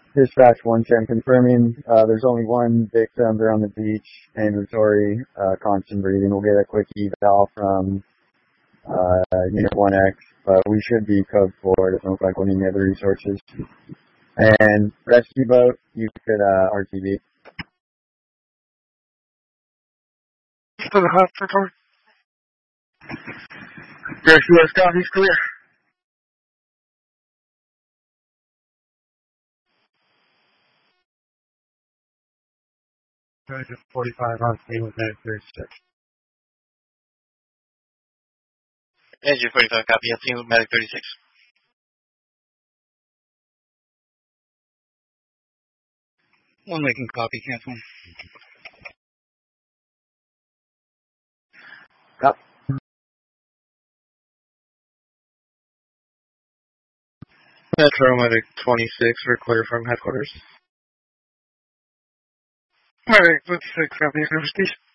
Dispatch 110 confirming, there's only one victim. They're on the beach, ambulatory, constant breathing. We'll get a quick eval from, Unit 1X, but we should be code 4. It doesn't look like we'll need any other resources. And rescue boat, you could, RTB. To the hospital. Rescue us down, he's clear. Engine 45 on scene with Medic 36. Engine 45, copy. On scene with Medic 36. One making copy, cancel. Yep. Metro Medic 26, we're clear from headquarters. Medic 26, copy, University.